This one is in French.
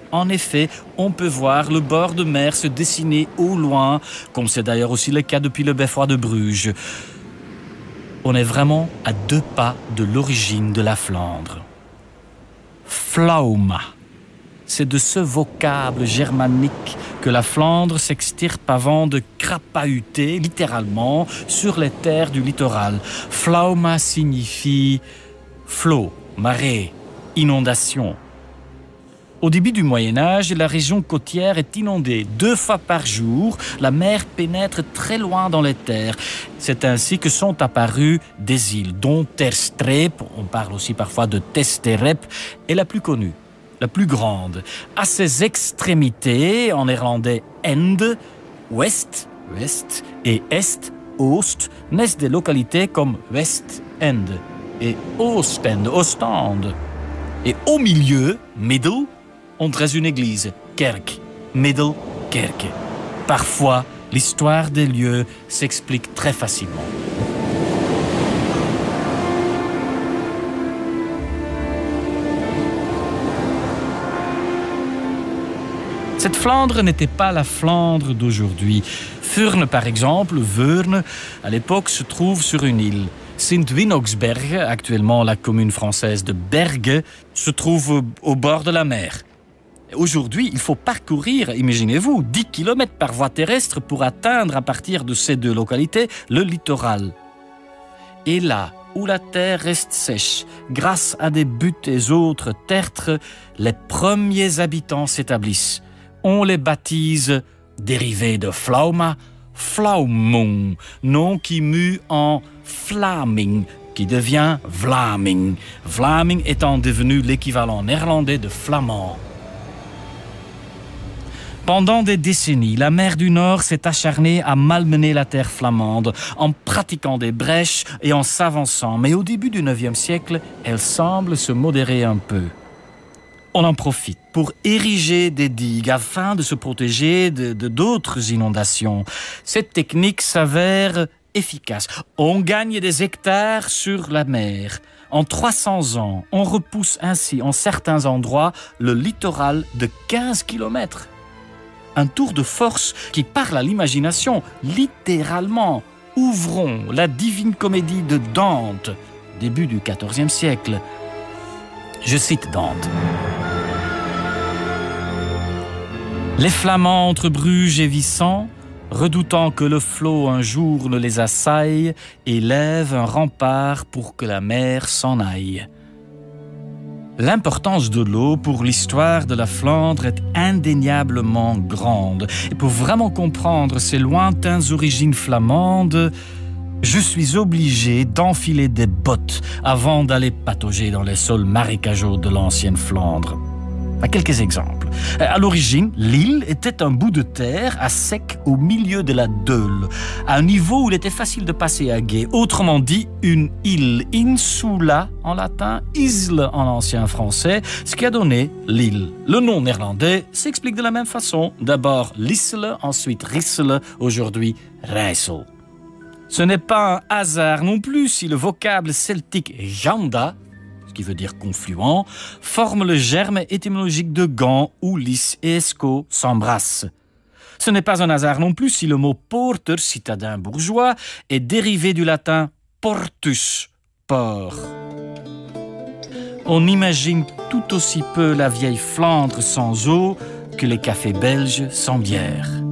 En effet, on peut voir le bord de mer se dessiner au loin, comme c'est d'ailleurs aussi le cas depuis le beffroi de Bruges. On est vraiment à 2 pas de l'origine de la Flandre. Flauma. C'est de ce vocable germanique que la Flandre s'extirpe avant de crapahuter, littéralement, sur les terres du littoral. Flauma signifie flot, marée, inondation. Au début du Moyen-Âge, la région côtière est inondée 2 fois par jour. La mer pénètre très loin dans les terres. C'est ainsi que sont apparues des îles, dont Terstreep, on parle aussi parfois de Testerep, est la plus connue, la plus grande. À ses extrémités, en néerlandais Ende, ouest, ouest, et est, oost, naissent des localités comme West-End et Oostend, Ostende. Et au milieu, middle, on dresse une église, kerk, Middelkerke. Parfois, l'histoire des lieux s'explique très facilement. Cette Flandre n'était pas la Flandre d'aujourd'hui. Furne, par exemple, Veurne, à l'époque, se trouve sur une île. Sint-Winoxberge, actuellement la commune française de Berge, se trouve au bord de la mer. Aujourd'hui, il faut parcourir, imaginez-vous, 10 km par voie terrestre pour atteindre à partir de ces 2 localités le littoral. Et là où la terre reste sèche, grâce à des buttes et autres tertres, les premiers habitants s'établissent. On les baptise, dérivés de Flauma, Flaumung, nom qui mue en Vlaming, qui devient Vlaming. Vlaming étant devenu l'équivalent néerlandais de flamand. Pendant des décennies, la mer du Nord s'est acharnée à malmener la terre flamande en pratiquant des brèches et en s'avançant. Mais au début du IXe siècle, elle semble se modérer un peu. On en profite pour ériger des digues afin de se protéger d'autres inondations. Cette technique s'avère efficace. On gagne des hectares sur la mer. En 300 ans, on repousse ainsi en certains endroits le littoral de 15 km. Un tour de force qui parle à l'imagination, littéralement. Ouvrons la divine comédie de Dante, début du XIVe siècle. Je cite Dante. Les Flamands entre Bruges et Wissant, redoutant que le flot un jour ne les assaille, élèvent un rempart pour que la mer s'en aille. L'importance de l'eau pour l'histoire de la Flandre est indéniablement grande. Et pour vraiment comprendre ces lointaines origines flamandes, je suis obligé d'enfiler des bottes avant d'aller patauger dans les sols marécageux de l'ancienne Flandre. Quelques exemples. À l'origine, l'île était un bout de terre à sec au milieu de la Deule, à un niveau où il était facile de passer à gué. Autrement dit, une île, insula en latin, isle en ancien français, ce qui a donné l'île. Le nom néerlandais s'explique de la même façon. D'abord l'Issel, ensuite Rissel, aujourd'hui Rijssel. Ce n'est pas un hasard non plus si le vocable celtique janda, qui veut dire confluent, forme le germe étymologique de Gand où lys et esco s'embrassent. Ce n'est pas un hasard non plus si le mot porter, citadin bourgeois, est dérivé du latin portus, port. On imagine tout aussi peu la vieille Flandre sans eau que les cafés belges sans bière.